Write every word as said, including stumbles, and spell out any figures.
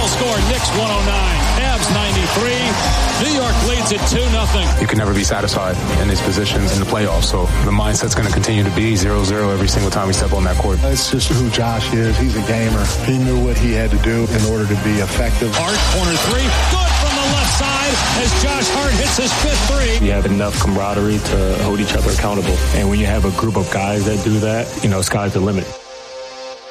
Final score, Knicks one oh nine, Cavs ninety-three. New York leads it two nothing. You can never be satisfied in these positions in the playoffs, so the mindset's going to continue to be zero zero every single time we step on that court. It's just who Josh is. He's a gamer. He knew what he had to do in order to be effective. Hart, corner three, good from the left side as Josh Hart hits his fifth three. You have enough camaraderie to hold each other accountable, and when you have a group of guys that do that, you know, sky's the limit.